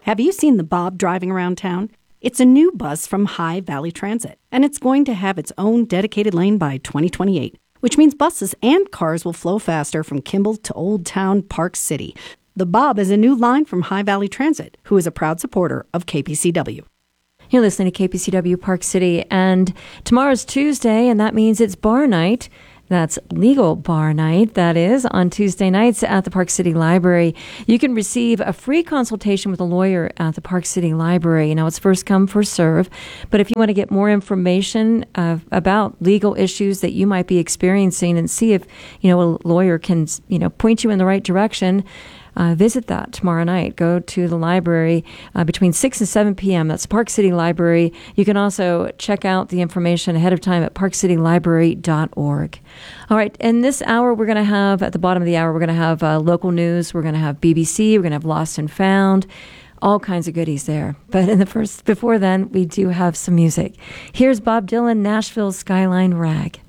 Have you seen the Bob driving around town? It's a new bus from High Valley Transit, and it's going to have its own dedicated lane by 2028, which means buses and cars will flow faster from Kimball to Old Town Park City. The Bob is a new line from High Valley Transit, who is a proud supporter of KPCW. You're listening to KPCW Park City, and tomorrow's Tuesday, and that means it's bar night. That's legal bar night, that is, on Tuesday nights at the Park City Library. You can receive a free consultation with a lawyer at the Park City Library. Now, it's first come, first serve, but if you want to get more information about legal issues that you might be experiencing and see if, a lawyer can, point you in the right direction, visit that tomorrow night. Go to the library between 6 and 7 p.m. That's Park City Library. You can also check out the information ahead of time at parkcitylibrary.org. All right, in this hour, we're going to have, at the bottom of the hour, we're going to have local news. We're going to have BBC. We're going to have Lost and Found. All kinds of goodies there. But before then, we do have some music. Here's Bob Dylan, Nashville's Skyline Rag.